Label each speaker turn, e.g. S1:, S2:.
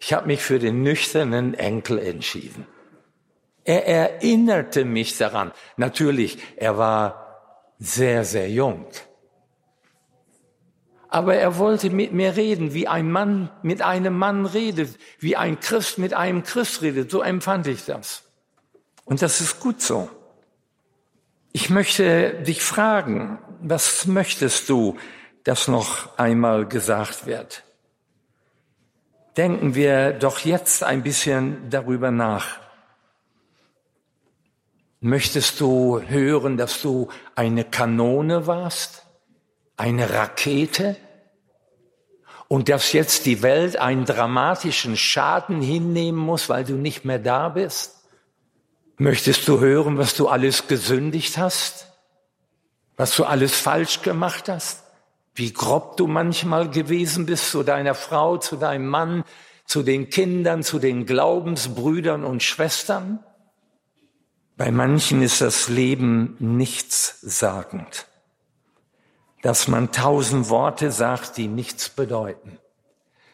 S1: Ich habe mich für den nüchternen Enkel entschieden. Er erinnerte mich daran. Natürlich, er war sehr, sehr jung. Aber er wollte mit mir reden, wie ein Mann mit einem Mann redet, wie ein Christ mit einem Christ redet. So empfand ich das. Und das ist gut so. Ich möchte dich fragen, was möchtest du, dass noch einmal gesagt wird? Denken wir doch jetzt ein bisschen darüber nach. Möchtest du hören, dass du eine Kanone warst, eine Rakete, und dass jetzt die Welt einen dramatischen Schaden hinnehmen muss, weil du nicht mehr da bist? Möchtest du hören, was du alles gesündigt hast, was du alles falsch gemacht hast, wie grob du manchmal gewesen bist zu deiner Frau, zu deinem Mann, zu den Kindern, zu den Glaubensbrüdern und Schwestern? Bei manchen ist das Leben nichtssagend, dass man 1000 Worte sagt, die nichts bedeuten.